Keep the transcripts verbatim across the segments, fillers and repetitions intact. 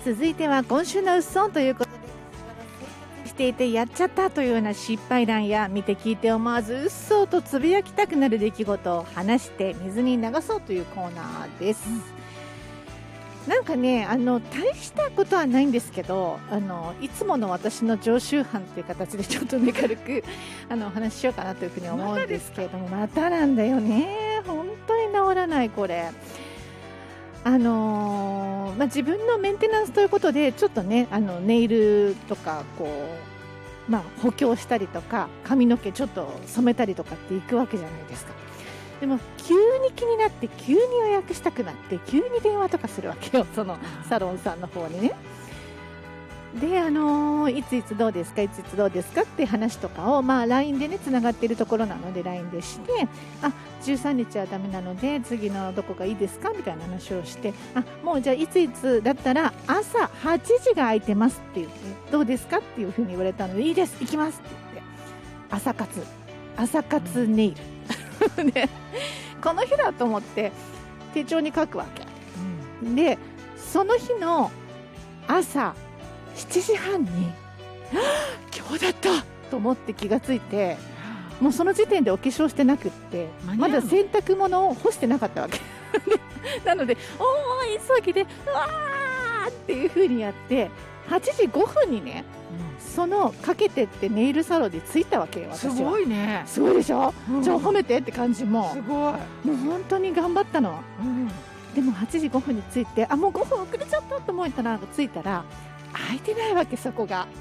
続いては今週のうっそんということで、していてやっちゃったというような失敗談や見て聞いて思わずうっそうとつぶやきたくなる出来事を話して水に流そうというコーナーです、うん、なんかね、あの大したことはないんですけど、あのいつもの私の常習犯という形でちょっとね軽くあのお話ししようかなというふうに思うんですけれども、またなんだよね、本当に治らないこれ。あのーまあ、自分のメンテナンスということでちょっとね、あのネイルとかこう、まあ、補強したりとか髪の毛ちょっと染めたりとかっていくわけじゃないですか。でも急に気になって急に予約したくなって急に電話とかするわけよ、そのサロンさんの方にね。で、あのー、いついつどうですかいついつどうですかって話とかを、まあ、ライン でねつながっているところなので ライン でして、あ、じゅうさんにちはダメなので次のどこがいいですかみたいな話をして、あ、もうじゃあいついつだったら朝はちじが空いてますって言ってどうですかっていうふうに言われたので、いいです行きますって言って朝活朝活ネイル、うん、でこの日だと思って手帳に書くわけ、うん、でその日の朝しちじはんに今日だったと思って気がついて、もうその時点でお化粧してなくってまだ洗濯物を干してなかったわけなのでおー急ぎでうわーっていう風にやってはちじごふんにね、うん、そのかけてってネイルサロンで着いたわけよ。私はすごいね。 すごいでしょ、うん、じゃあ褒めてって感じ。もすごい、 もう本当に頑張ったの、うん、でもはちじごふんに着いて、あ、もうごふん遅れちゃったと思ったら着いたら空いてないわけ、そこが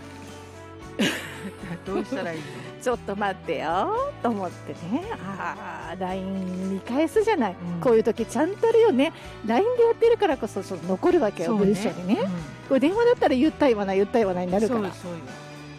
どうしたらいいのちょっと待ってよと思ってね、あー ライン 見返すじゃない、うん、こういう時ちゃんとあるよね、 ライン でやってるからこそそ残るわけよ、文章にね、うん、これ電話だったら言った言わない言った言わないになるから、 そうよそうよ。